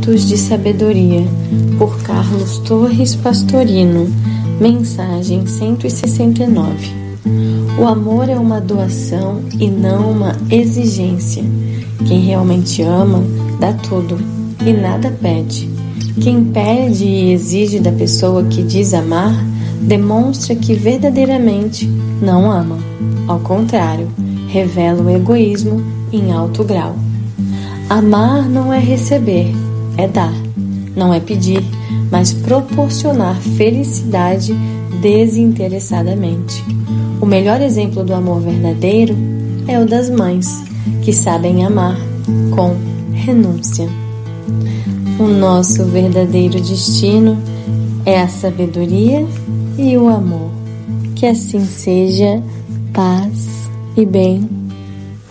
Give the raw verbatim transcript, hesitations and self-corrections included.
Atos de Sabedoria, por Carlos Torres Pastorino. Mensagem cento e sessenta e nove. O amor é uma doação e não uma exigência. Quem realmente ama, dá tudo e nada pede. Quem pede e exige da pessoa que diz amar, demonstra que verdadeiramente não ama. Ao contrário, revela o egoísmo em alto grau. Amar não é receber, é dar. Não é pedir, mas proporcionar felicidade desinteressadamente. O melhor exemplo do amor verdadeiro é o das mães, que sabem amar com renúncia. O nosso verdadeiro destino é a sabedoria e o amor. Que assim seja, paz e bem.